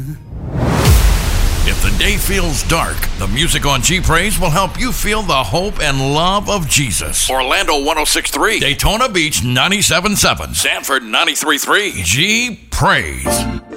If the day feels dark, the music on G Praise will help you feel the hope and love of Jesus. Orlando 106.3, Daytona Beach 97.7, Sanford 93.3. G Praise.